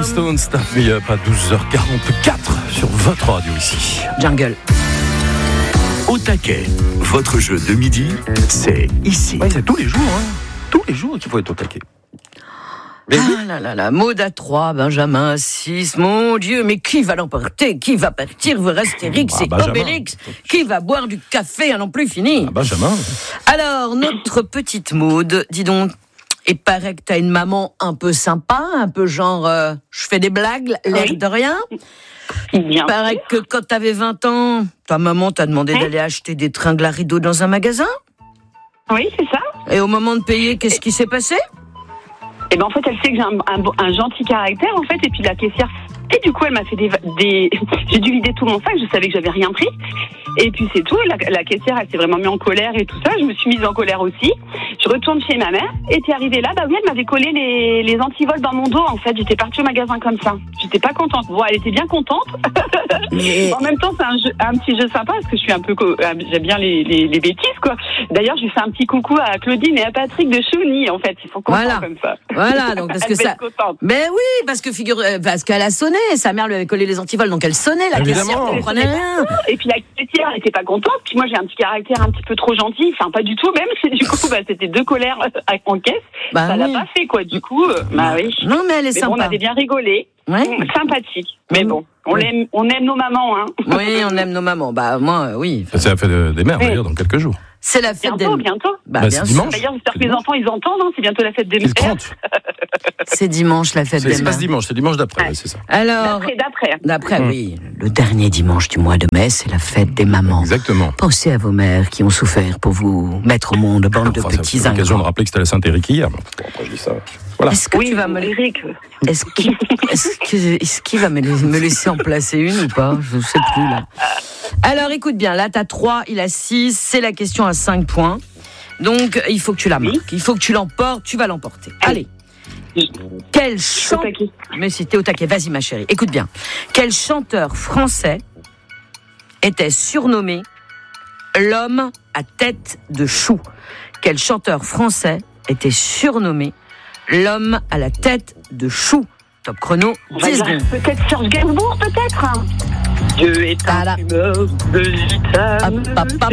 Stones, Start Me Up à 12h44 sur votre radio ici. Jungle. Au taquet, votre jeu de midi, c'est ici. Ouais, c'est tous les jours, hein. Tous les jours qu'il faut être au taquet. Ah là là là, Maud à 3, Benjamin à 6, mon Dieu, mais qui va l'emporter? Qui va partir vers Astérix et Obélix? Qui va boire du café à n'en plus finir? Benjamin. Alors, notre petite Maud, dis donc, il paraît que t'as une maman un peu sympa, un peu genre, je fais des blagues, l'air de rien. Il paraît que quand t'avais 20 ans, ta maman t'a demandé d'aller acheter des tringles à rideaux dans un magasin. Oui, c'est ça. Et au moment de payer, qu'est-ce qui s'est passé? Et ben en fait, elle sait que j'ai un gentil caractère, en fait, et puis la caissière. Et du coup, elle m'a fait des... J'ai dû vider tout mon sac, je savais que j'avais rien pris. Et puis c'est tout, la caissière, elle s'est vraiment mise en colère et tout ça. Je me suis mise en colère aussi. Je retourne chez ma mère, et t'es arrivée là, oui, elle m'avait collé les antivols dans mon dos, en fait. J'étais partie au magasin comme ça. J'étais pas contente. Bon, elle était bien contente. Mais... En même temps, c'est un petit jeu sympa, parce que je suis un peu... J'aime bien les bêtises, quoi. D'ailleurs, j'ai fait un petit coucou à Claudine et à Patrick de Chauny, en fait. Ils sont contents comme ça. Voilà, donc parce que ça... Mais oui, parce qu'elle a sonné. Sa mère lui avait collé les antivols, donc elle sonnait, la caissière comprenait rien. Et puis la caissière, elle était pas contente. Puis moi, j'ai un petit caractère un petit peu trop gentil. Enfin, pas du tout, même. Du coup, c'était 2 colères en caisse. Ça l'a pas fait, quoi. Du coup, oui. Non, mais elle est sympa. Bon, on avait bien rigolé. Ouais. Sympathique. Mais bon, on aime nos mamans, hein. Oui, on aime nos mamans. Moi, oui. C'est la fête des mères, d'ailleurs, dans quelques jours. C'est la fête bientôt. Bien c'est dimanche. D'ailleurs, j'espère que les enfants, ils entendent, hein. C'est bientôt la fête des mères. C'est dimanche, la fête des mères. C'est pas ce dimanche, c'est dimanche d'après, ouais, c'est ça. Alors, d'après, oui. Le dernier dimanche du mois de mai, c'est la fête des mamans. Exactement. Pensez à vos mères qui ont souffert pour vous mettre au monde, bande de petits ingrats. C'est l'occasion de rappeler que c'était la Saint-Éric hier. Après, je dis ça. Voilà. Est-ce que tu vas me Est-ce qu'il va me laisser en placer une ou pas? Je ne sais plus, là. Alors, écoute bien, là, t'as 3, il a 6, c'est la question à 5 points. Donc, il faut que tu la marques, il faut que tu l'emportes, tu vas l'emporter. Allez. Quel chanteur... Mais si t'es au taquet, vas-y ma chérie, écoute bien. Quel chanteur français était surnommé l'homme à tête de chou? Quel chanteur français était surnommé l'homme à la tête de chou? Top chrono, 10 secondes. Peut-être Serge Gainsbourg, peut-être. Dieu est un fumeur de gitane.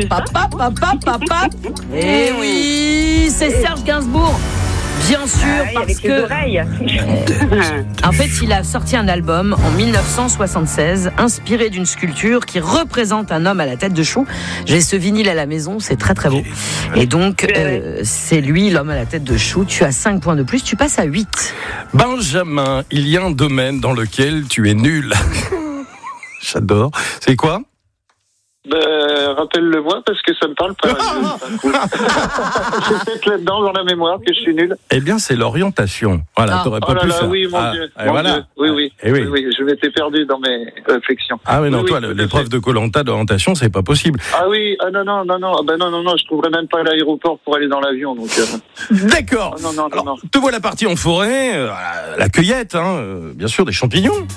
Eh oui, c'est Serge Gainsbourg. Bien sûr, parce que... En fait, il a sorti un album en 1976, inspiré d'une sculpture qui représente un homme à la tête de chou. J'ai ce vinyle à la maison, c'est très très beau. Et donc, c'est lui, l'homme à la tête de chou. Tu as 5 points de plus, tu passes à 8. Benjamin, il y a un domaine dans lequel tu es nul. J'adore. C'est quoi? Rappelle-le-moi parce que ça me parle pas. C'est peut-être là-dedans dans la mémoire que je suis nul. Eh bien, c'est l'orientation. Voilà, t'aurais pas pu faire. Oui, mon Dieu. Voilà. Oui, je m'étais perdu dans mes réflexions. Ah oui, non, toi, l'épreuve de Koh-Lanta d'orientation, c'est pas possible. Ah oui, non, je trouverais même pas l'aéroport pour aller dans l'avion. Donc. D'accord. Non. Alors, te voilà parti en forêt, la cueillette, bien sûr, des champignons.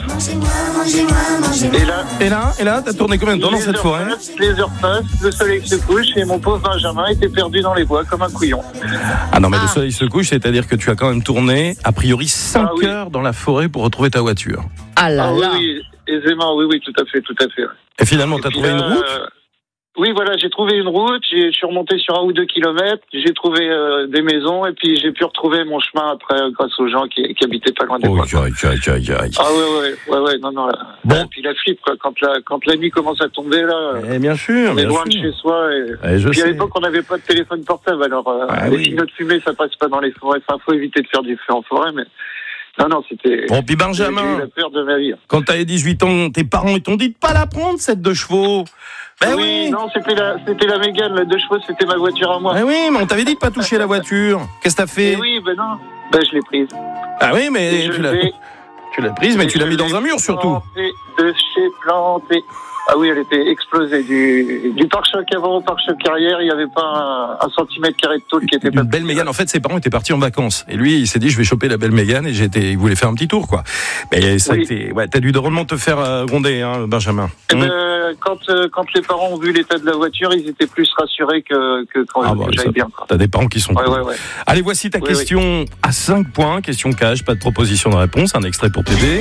Et là, t'as tourné combien de temps dans cette forêt? Les heures passent, le soleil se couche et mon pauvre Benjamin était perdu dans les bois comme un couillon. Ah non, mais le soleil se couche, c'est-à-dire que tu as quand même tourné, a priori, 5 heures dans la forêt pour retrouver ta voiture. Ah là là. Oui, aisément, oui, tout à fait. Et finalement, t'as trouvé une route? Oui, voilà, j'ai trouvé une route, je suis remonté sur 1 ou 2 kilomètres, j'ai trouvé des maisons et puis j'ai pu retrouver mon chemin après grâce aux gens qui habitaient pas loin des bois. Ah ouais, non. Bon. Et puis la flippe, quoi, quand la nuit commence à tomber, là, bien sûr, on est loin de chez soi. Et puis à l'époque, on n'avait pas de téléphone portable, alors les signaux de fumée, ça passe pas dans les forêts. Enfin, faut éviter de faire du feu en forêt, mais... Non, c'était... Bon, puis Benjamin, j'ai eu la peur de ma vie. Quand t'avais 18 ans, tes parents t'ont dit de pas la prendre, cette 2 chevaux. Oui. Non, c'était la Mégane, la 2 chevaux, c'était ma voiture à moi. Oui, mais on t'avait dit de pas toucher la voiture. Qu'est-ce que t'as fait? Oui, non. Je l'ai prise. Ah oui, mais tu l'as prise, mais tu l'as mis dans un mur, surtout. De chez planté. Ah oui, elle était explosée. Du pare-choc avant au pare-choc arrière, il n'y avait pas un centimètre carré de tôle qui était pas... Une belle Mégane. En fait, ses parents étaient partis en vacances. Et lui, il s'est dit, je vais choper la belle Mégane. Et il voulait faire un petit tour, quoi. Mais ça a été... Ouais, t'as dû drôlement te faire gronder, hein, Benjamin. Quand les parents ont vu l'état de la voiture, ils étaient plus rassurés que quand j'allais bien. Quoi. T'as des parents qui sont cool. Ouais. Allez, voici ta question à 5 points. Question cash, pas de proposition de réponse. Un extrait pour t'aider.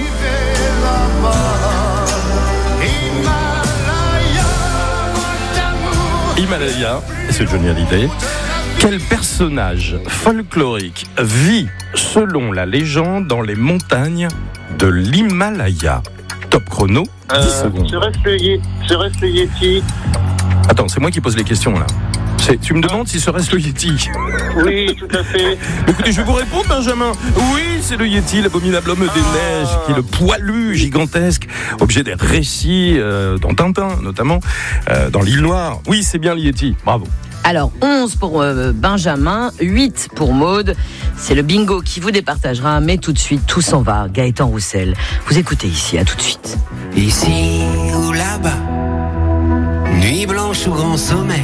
Himalaya, c'est Johnny Hallyday. Quel personnage folklorique vit, selon la légende, dans les montagnes de l'Himalaya? Top chrono, 10 secondes. Serait-ce le Yeti? Attends, c'est moi qui pose les questions là. Tu me demandes si serait-ce le Yeti? Oui, tout à fait. Écoutez, je vais vous répondre, Benjamin. Oui, c'est le Yeti, l'abominable homme des neiges, qui est le poilu gigantesque, objet des récits, dans Tintin notamment, dans l'île Noire. Oui, c'est bien le Yeti. Bravo. Alors, 11 pour Benjamin, 8 pour Maude. C'est le bingo qui vous départagera, mais tout de suite, tout s'en va. Gaëtan Roussel, vous écoutez ici, à tout de suite. Ici ou là-bas, nuit blanche ou grand sommeil.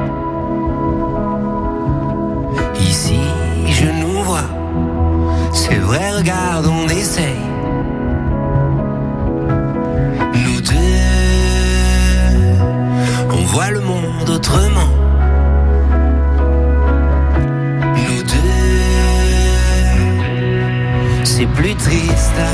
Ici, je nous vois, c'est vrai, regarde, on essaye. Nous deux, on voit le monde autrement. Nous deux, c'est plus triste